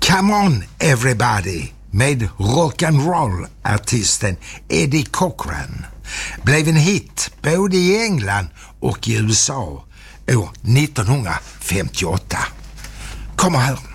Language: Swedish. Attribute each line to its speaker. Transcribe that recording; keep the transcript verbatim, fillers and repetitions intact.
Speaker 1: Come on everybody med rock'n'roll-artisten Eddie Cochran blev en hit både i England och i U S A år nittonhundrafemtioåtta. Kommer här.